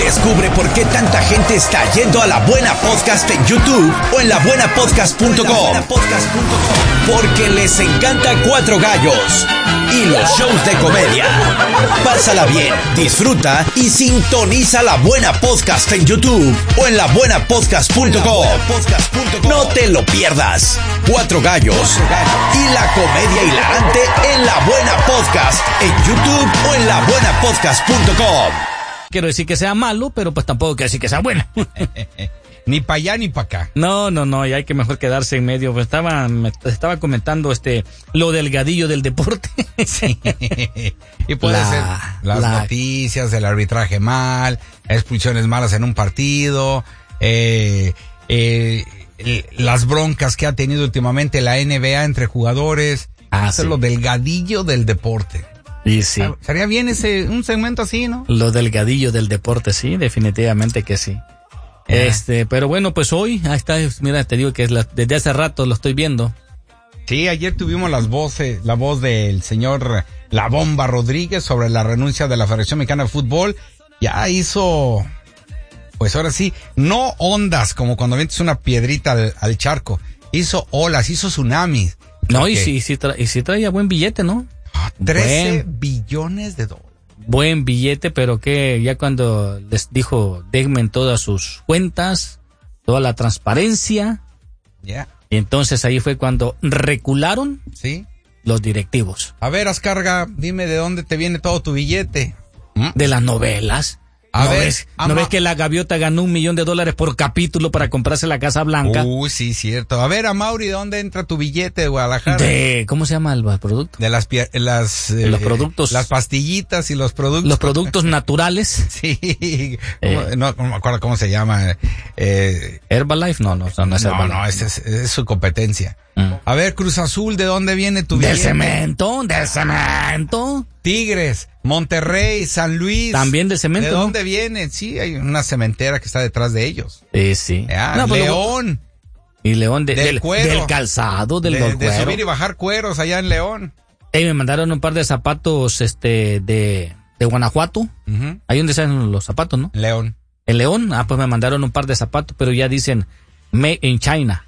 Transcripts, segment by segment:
Descubre por qué tanta gente está yendo a La Buena Podcast en YouTube o en labuenapodcast.com. Porque les encanta Cuatro Gallos y los shows de comedia. Pásala bien, disfruta y sintoniza La Buena Podcast en YouTube o en labuenapodcast.com. No te lo pierdas. Cuatro Gallos y la comedia hilarante en La Buena Podcast en YouTube o en labuenapodcast.com. Quiero decir que sea malo, pero pues tampoco quiero decir que sea bueno. Ni para allá ni para acá. No, y hay que mejor quedarse en medio. Pues me estaba comentando lo delgadillo del deporte. Sí. Y puede ser las noticias, el arbitraje mal, expulsiones malas en un partido, las broncas que ha tenido últimamente la NBA entre jugadores. Eso es lo delgadillo del deporte. Y sí. Sería bien un segmento así, ¿no? Lo delgadillo del deporte, sí, definitivamente que sí. Pero bueno, pues hoy, ahí está, mira, te digo que desde hace rato lo estoy viendo. Sí, ayer tuvimos la voz del señor La Bomba Rodríguez sobre la renuncia de la Federación Mexicana de Fútbol. Ya hizo, pues ahora sí, no ondas como cuando metes una piedrita al charco. Hizo olas, hizo tsunamis. No, y sí traía buen billete, ¿no? 13 billones de dólares. Buen billete, pero que ya cuando les dijo, déjenme todas sus cuentas, toda la transparencia. Ya. Y entonces ahí fue cuando recularon. Sí. Los directivos. A ver, Azcárraga, dime de dónde te viene todo tu billete. De las novelas. ¿No ves que la Gaviota ganó $1 millón por capítulo para comprarse la Casa Blanca? Sí, cierto. A ver, Amaury, ¿de dónde entra tu billete de Guadalajara? ¿Cómo se llama el producto? De los productos. Las pastillitas y los productos. Los productos naturales. Sí. No me acuerdo cómo se llama. Herbalife, no es Herbalife. No, es su competencia. A ver, Cruz Azul, ¿de dónde viene tu billete? Del cemento. Tigres, Monterrey, San Luis. También del cemento. ¿De dónde viene? Sí, hay una cementera que está detrás de ellos. Sí. León. Y León del cuero. Del calzado, del cuero. De subir y bajar cueros allá en León. Me mandaron un par de zapatos de Guanajuato. Uh-huh. Ahí donde salen los zapatos, ¿no? León. En León, pues me mandaron un par de zapatos, pero ya dicen Made in China.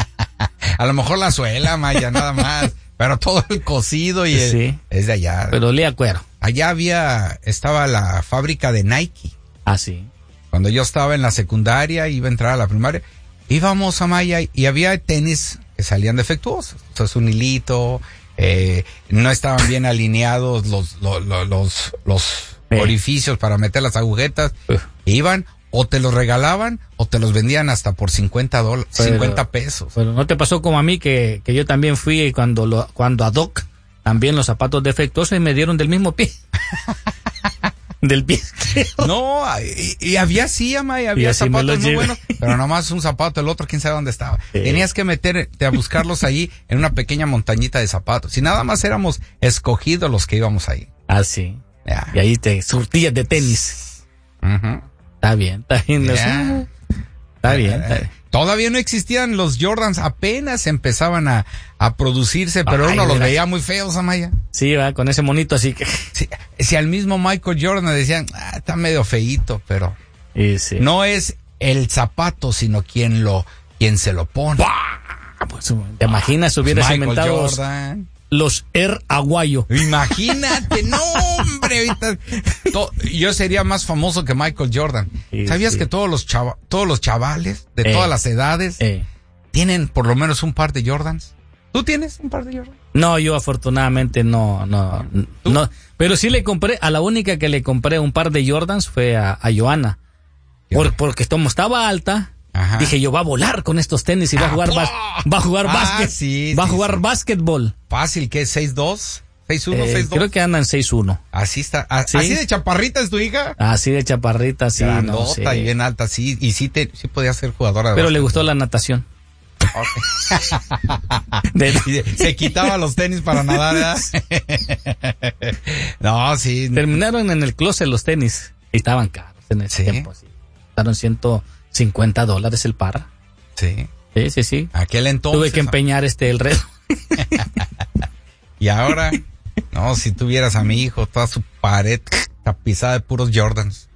A lo mejor la suela, Maya, nada más. Pero todo el cosido y sí, es de allá. Pero olía cuero. Allá estaba la fábrica de Nike. Sí. Cuando yo estaba en la secundaria, iba a entrar a la primaria, íbamos a Maya y había tenis que salían defectuosos. Entonces un hilito, no estaban bien alineados los orificios para meter las agujetas. Iban, o te los regalaban, o te los vendían hasta por $50 pesos. Pero no te pasó como a mí, que yo también fui cuando a Doc, también los zapatos defectuosos, y me dieron del mismo pie. Del pie. No, y había zapatos muy buenos, pero nomás un zapato, el otro quién sabe dónde estaba. Tenías que meterte a buscarlos ahí en una pequeña montañita de zapatos. Y nada más éramos escogidos los que íbamos ahí. Sí. Ya. Y ahí te surtías de tenis. Uh-huh. Está bien. Yeah. Está bien. Todavía no existían los Jordans, apenas empezaban a producirse, pero uno los veía muy feos, Amaya. Sí, va, con ese monito así que... Si al mismo Michael Jordan le decían, está medio feíto, pero sí. No es el zapato, sino quien se lo pone. Pues, ¿te imaginas hubieras inventado los Air Aguayo? Imagínate, no, hombre, ahorita yo sería más famoso que Michael Jordan. ¿Sabías que todos los chavales de todas las edades tienen por lo menos un par de Jordans? ¿Tú tienes un par de Jordans? No, yo afortunadamente no, pero sí le compré, a la única que le compré un par de Jordans fue a Joana. Porque como estaba alta, ajá, dije yo, va a volar con estos tenis y va a jugar básquet. Sí, va a jugar básquetbol. Fácil, ¿qué es? 6'2"? 6'1", 6'2". Creo que andan 6'1". Así está. ¿Sí? ¿Así de chaparrita es tu hija? Así de chaparrita, sí. Grandota y bien alta, sí. Y sí podía ser jugadora de Pero le gustó la natación. Se quitaba los tenis para nadar, ¿verdad? No, sí. Terminaron en el closet los tenis. Y estaban caros en ese tiempo. Sí. Costaron $150 el par. Sí. Sí. Aquel entonces. Tuve que empeñar el reloj. Y ahora, no, si tuvieras a mi hijo, toda su pared tapizada de puros Jordans.